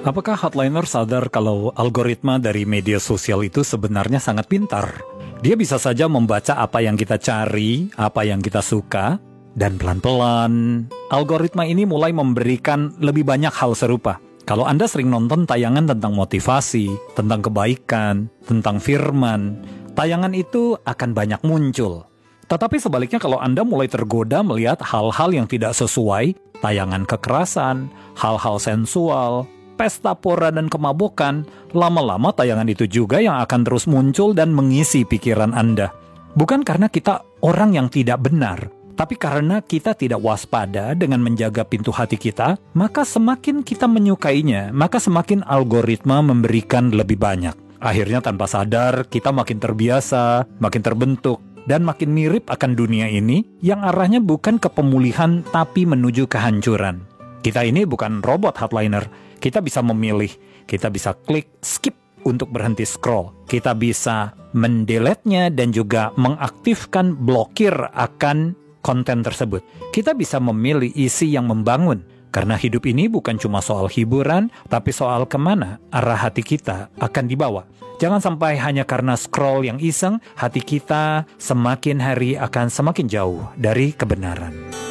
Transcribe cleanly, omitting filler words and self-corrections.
Apakah Hotliner sadar kalau algoritma dari media sosial itu sebenarnya sangat pintar? Dia bisa saja membaca apa yang kita cari, apa yang kita suka, dan pelan-pelan algoritma ini mulai memberikan lebih banyak hal serupa. Kalau Anda sering nonton tayangan tentang motivasi, tentang kebaikan, tentang firman, tayangan itu akan banyak muncul. Tetapi sebaliknya kalau Anda mulai tergoda melihat hal-hal yang tidak sesuai, tayangan kekerasan, hal-hal sensual, pesta pora dan kemabukan, lama-lama tayangan itu juga yang akan terus muncul dan mengisi pikiran Anda. Bukan karena kita orang yang tidak benar, tapi karena kita tidak waspada dengan menjaga pintu hati kita, maka semakin kita menyukainya, maka semakin algoritma memberikan lebih banyak. Akhirnya tanpa sadar, kita makin terbiasa, makin terbentuk, dan makin mirip akan dunia ini yang arahnya bukan ke pemulihan tapi menuju kehancuran. Kita ini bukan robot Hotliner. Kita bisa memilih, kita bisa klik skip untuk berhenti scroll. Kita bisa mendelete-nya dan juga mengaktifkan blokir akan konten tersebut. Kita bisa memilih isi yang membangun. Karena hidup ini bukan cuma soal hiburan, tapi soal kemana arah hati kita akan dibawa. Jangan sampai hanya karena scroll yang iseng, hati kita semakin hari akan semakin jauh dari kebenaran.